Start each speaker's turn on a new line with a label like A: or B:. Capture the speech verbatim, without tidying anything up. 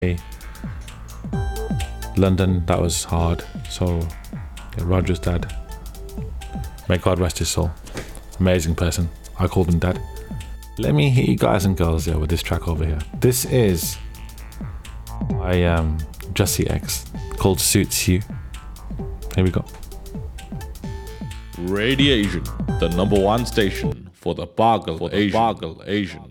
A: Hey, London, that was hard. So, yeah, Roger's dad, may God rest his soul. Amazing person. I called him dad. Let me hit you guys and girls, yeah, with this track over here. This is by um, Jussie X, called Suits You. Here we go.
B: Radiation, the number one station for the Bargle Asian. Bargle Asian.